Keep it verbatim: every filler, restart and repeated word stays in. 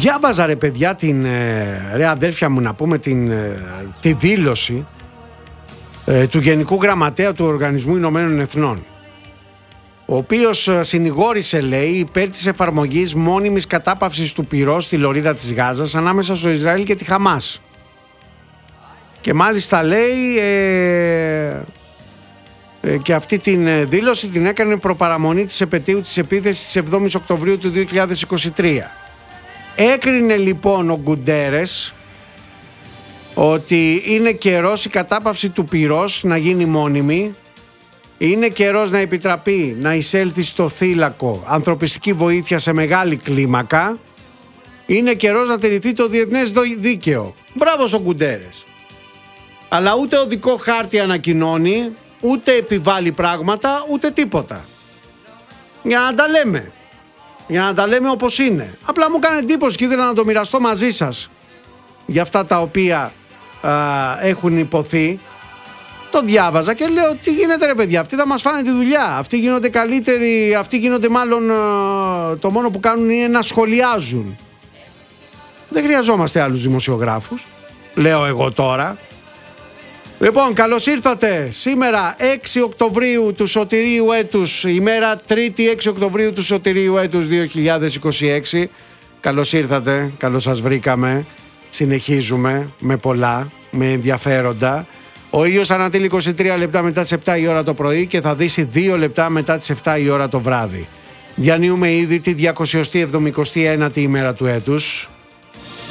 Διάβαζα ρε παιδιά την, ε, ρε αδέρφια μου να πούμε την, ε, τη δήλωση ε, του Γενικού Γραμματέα του Οργανισμού Ηνωμένων Εθνών, ο οποίος συνηγόρησε, λέει, υπέρ της εφαρμογής μόνιμης κατάπαυσης του πυρός στη λωρίδα της Γάζας ανάμεσα στο Ισραήλ και τη Χαμάς. Και μάλιστα λέει ε, ε, και αυτή την δήλωση την έκανε προπαραμονή της επετείου της επίθεσης της εβδόμης Οκτωβρίου του δύο χιλιάδες είκοσι τρία. Έκρινε λοιπόν ο Γκουντέρες ότι είναι καιρός η κατάπαυση του πυρός να γίνει μόνιμη. Είναι καιρός να επιτραπεί να εισέλθει στο θύλακο ανθρωπιστική βοήθεια σε μεγάλη κλίμακα. Είναι καιρός να τηρηθεί το διεθνές δίκαιο. Μπράβο στον Γκουντέρες. Αλλά ούτε οδικό χάρτη ανακοινώνει, ούτε επιβάλλει πράγματα, ούτε τίποτα. Για να τα λέμε. Για να τα λέμε όπως είναι. Απλά μου κάνει εντύπωση και ήθελα να το μοιραστώ μαζί σας για αυτά τα οποία α, έχουν υποθεί. Το διάβαζα και λέω, τι γίνεται ρε παιδιά, αυτοί θα μας φάνε τη δουλειά, αυτοί γίνονται καλύτεροι, αυτοί γίνονται μάλλον, το μόνο που κάνουν είναι να σχολιάζουν. Δεν χρειαζόμαστε άλλους δημοσιογράφους, λέω εγώ τώρα. Λοιπόν, καλώς ήρθατε σήμερα έξι Οκτωβρίου του σωτηρίου έτους, ημέρα Τρίτη έξι Οκτωβρίου του σωτηρίου έτους δύο χιλιάδες είκοσι έξι. Καλώς ήρθατε, καλώς σας βρήκαμε, συνεχίζουμε με πολλά, με ενδιαφέροντα. Ο ήλιος ανατείλει είκοσι τρία λεπτά μετά τις επτά η ώρα το πρωί και θα δύσει δύο λεπτά μετά τις επτά η ώρα το βράδυ. Διανύουμε ήδη τη διακόσια εβδομηκοστή ένατη ημέρα του έτους.